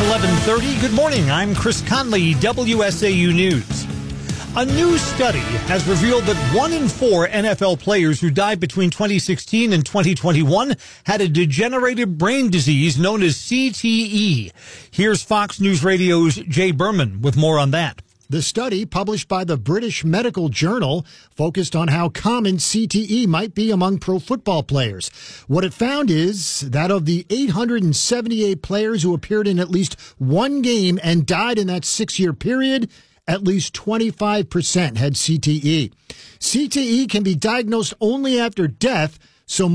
11:30. Good morning. I'm Chris Conley, WSAU News. A new study has revealed that 1 in 4 NFL players who died between 2016 and 2021 had a degenerative brain disease known as CTE. Here's Fox News Radio's Jay Berman with more on that. The study, published by the British Medical Journal, focused on how common CTE might be among pro football players. What it found is that of the 878 players who appeared in at least one game and died in that 6-year period, at least 25% had CTE. CTE can be diagnosed only after death, so